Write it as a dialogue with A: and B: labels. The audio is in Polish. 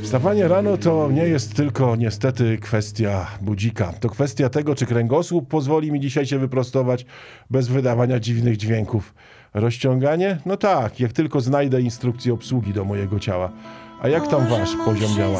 A: Wstawanie rano to nie jest tylko niestety kwestia budzika. To kwestia tego, czy kręgosłup pozwoli mi dzisiaj się wyprostować bez wydawania dziwnych dźwięków. Rozciąganie? No tak, jak tylko znajdę instrukcję obsługi do mojego ciała. A jak tam wasz poziom działania?